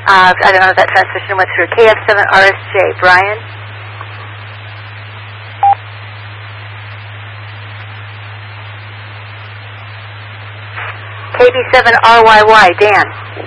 I don't know if that transmission went through. KF7RSJ, Brian. KB7RYY, Dan.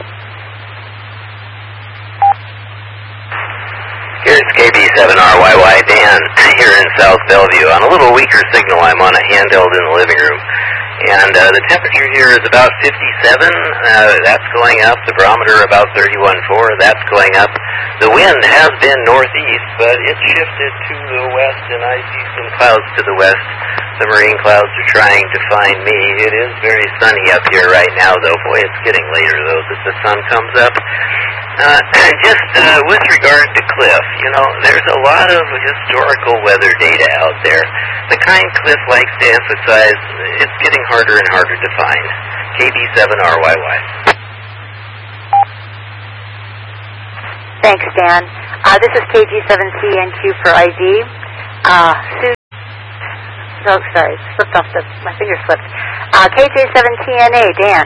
Here's KB7RYY, Dan, here in South Bellevue. On a little weaker signal, I'm on a handheld in the living room. And the temperature here is about 57. That's going up. The barometer about 31.4. That's going up. The wind has been northeast, but it's shifted to the west, and I see some clouds to the west. The marine clouds are trying to find me. It is very sunny up here right now, though. Boy, it's getting later, though, that the sun comes up. With regard to Cliff, there's a lot of historical weather data out there. The kind Cliff likes to emphasize, it's getting harder and harder to find. KB7RYY. Thanks, Dan. This is KG7TNQ for ID. Sorry, slipped off my finger slipped. KJ7TNA, Dan.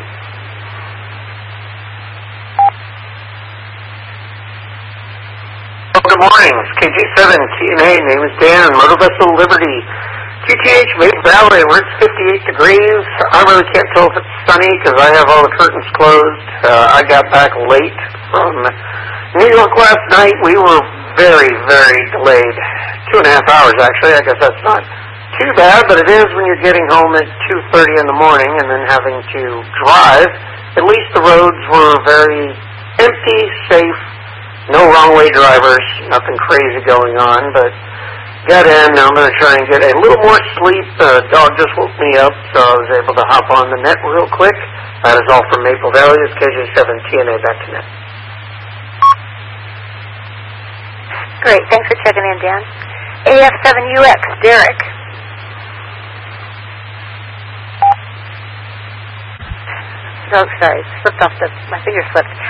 Good morning. It's KJ7TNA. Name is Dan. Motor Vessel Liberty. QTH Maiden Valley. We're at 58 degrees. I really can't tell if it's sunny because I have all the curtains closed. I got back late from New York last night. We were very, very delayed. 2.5 hours, actually. I guess that's not too bad, but it is when you're getting home at 2:30 in the morning and then having to drive. At least the roads were very empty, safe. No wrong-way drivers, nothing crazy going on, but got in. Now I'm going to try and get a little more sleep. The dog just woke me up, so I was able to hop on the net real quick. That is all from Maple Valley. It's KJ7TNA, back to net. Great, thanks for checking in, Dan. AF7UX, Derek. Sorry, slipped off my finger slipped.